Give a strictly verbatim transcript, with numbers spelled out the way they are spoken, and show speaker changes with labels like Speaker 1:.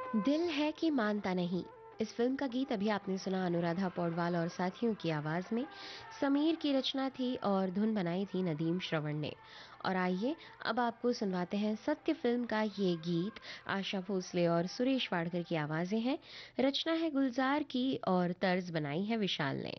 Speaker 1: दिल है कि मानता नहीं। इस फ़िल्म का गीत अभी आपने सुना अनुराधा पौडवाल और साथियों की आवाज़ में। समीर की रचना थी और धुन बनाई थी नदीम श्रवण ने। और आइए अब आपको सुनवाते हैं सत्य फ़िल्म का ये गीत। आशा भोसले और सुरेश वाडकर की आवाज़ें हैं। रचना है गुलज़ार की और तर्ज बनाई है विशाल ने।